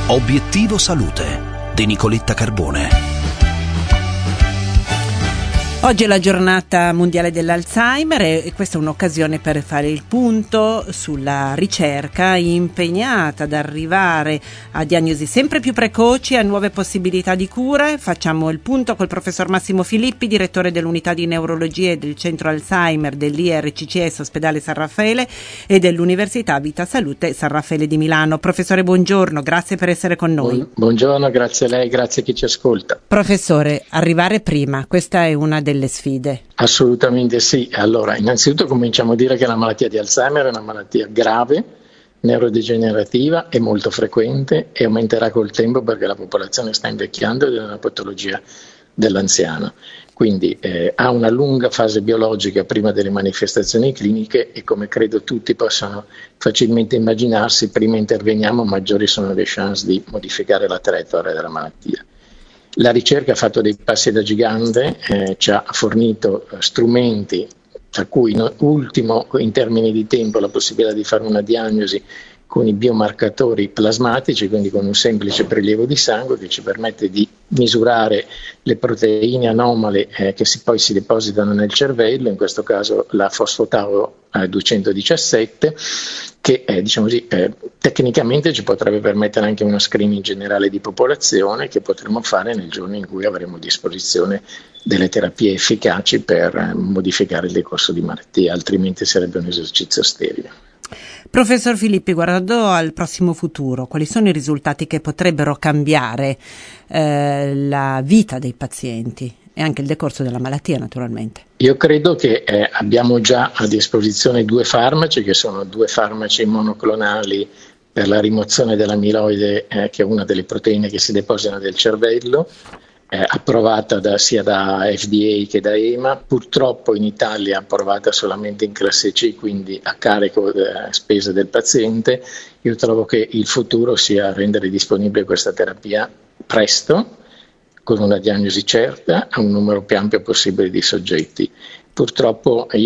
Obiettivo Salute di Nicoletta Carbone. Oggi è la giornata mondiale dell'Alzheimer e questa è un'occasione per fare il punto sulla ricerca impegnata ad arrivare a diagnosi sempre più precoci e a nuove possibilità di cure. Facciamo il punto col professor Massimo Filippi, direttore dell'unità di neurologia e del centro Alzheimer dell'IRCCS Ospedale San Raffaele e dell'Università Vita Salute San Raffaele di Milano. Professore, buongiorno, grazie per essere con noi. Buongiorno, grazie a lei, grazie a chi ci ascolta. Professore, arrivare prima, questa è una delle sfide. Assolutamente sì. Allora, innanzitutto cominciamo a dire che la malattia di Alzheimer è una malattia grave, neurodegenerativa e molto frequente e aumenterà col tempo perché la popolazione sta invecchiando ed è una patologia dell'anziano. Quindi ha una lunga fase biologica prima delle manifestazioni cliniche e, come credo tutti possano facilmente immaginarsi, prima interveniamo maggiori sono le chance di modificare la traiettoria della malattia. La ricerca ha fatto dei passi da gigante, ci ha fornito strumenti, tra cui ultimo in termini di tempo la possibilità di fare una diagnosi con i biomarcatori plasmatici, quindi con un semplice prelievo di sangue che ci permette di misurare le proteine anomale che poi si depositano nel cervello, in questo caso la fosfotau 217, che tecnicamente ci potrebbe permettere anche uno screening generale di popolazione che potremo fare nel giorno in cui avremo a disposizione delle terapie efficaci per modificare il decorso di malattia, altrimenti sarebbe un esercizio sterile. Professor Filippi, guardando al prossimo futuro, quali sono i risultati che potrebbero cambiare la vita dei pazienti e anche il decorso della malattia, naturalmente? Io credo che abbiamo già a disposizione due farmaci, che sono due farmaci monoclonali per la rimozione dell'amiloide, che è una delle proteine che si depositano nel cervello, approvata sia da FDA che da EMA, purtroppo in Italia approvata solamente in classe C, quindi a carico delle spese del paziente. Io trovo che il futuro sia rendere disponibile questa terapia presto, con una diagnosi certa, a un numero più ampio possibile di soggetti. Purtroppo